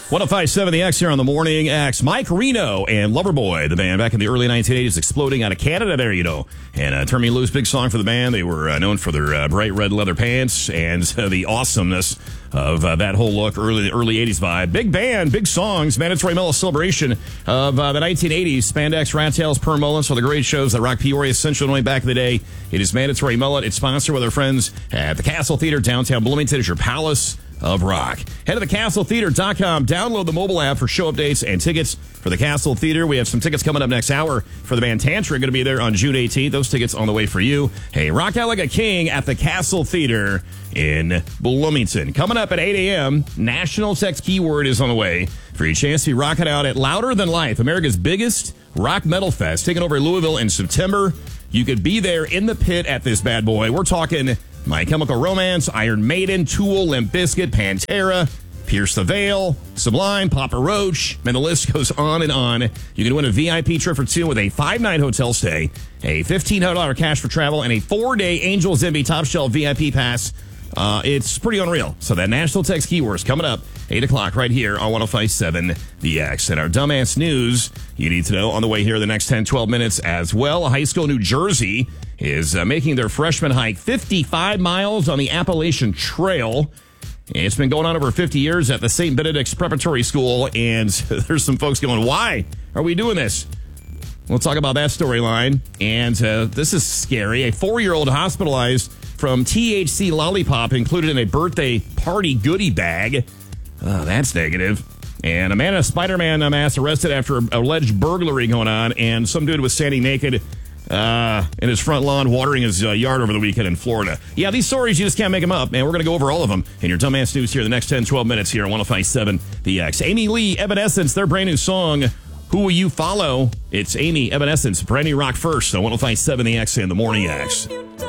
105.7 The X here on the Morning X. Mike Reno and Loverboy, the band back in the early 1980s, exploding out of Canada there, you know. And Turn Me Loose, big song for the band. They were known for their bright red leather pants and the awesomeness of that whole look, early 80s vibe. Big band, big songs, mandatory mellow celebration of the 1980s. Spandex, Rat Tails, Perm Mullets, all the great shows that rock Peoria Central Illinois back in the day. It is Mandatory Mullet. It's sponsored with our friends at the Castle Theater, downtown Bloomington. It's your palace of rock. Head to thecastletheater.com. Download the mobile app for show updates and tickets for the Castle Theater. We have some tickets coming up next hour for the band Tantra. Going to be there on June 18th. Those tickets on the way for you. Hey, rock out like a king at the Castle Theater in Bloomington. Coming up at 8 a.m., National Text Keyword is on the way for your chance to be rocking out at Louder Than Life, America's biggest rock metal fest, taking over Louisville in September. You could be there in the pit at this bad boy. We're talking My Chemical Romance, Iron Maiden, Tool, Limp Bizkit, Pantera, Pierce the Veil, Sublime, Papa Roach, and the list goes on and on. You can win a VIP trip for two with a 5-night hotel stay, a $1,500 cash for travel, and a 4-day Angels Envy Top Shelf VIP pass. It's pretty unreal. So that National Text Keywords coming up 8 o'clock right here on 105.7 The X. And our dumbass news you need to know on the way here the next 10, 12 minutes as well. A high school in New Jersey is making their freshman hike 55 miles on the Appalachian Trail. It's been going on over 50 years at the St. Benedict's Preparatory School, and there's some folks going, why are we doing this? We'll talk about that storyline, and this is scary. A 4-year-old hospitalized from THC lollipop included in a birthday party goodie bag. That's negative. And a man in a Spider-Man mask arrested after alleged burglary going on, and some dude was standing naked in his front lawn watering his yard over the weekend in Florida. Yeah, these stories, you just can't make them up, man. We're going to go over all of them in your dumbass news here the next 10, 12 minutes here on 105.7 The X. Amy Lee, Evanescence, their brand new song, Who Will You Follow? It's Amy, Evanescence, brand new rock first on 105.7 The X and the Morning X.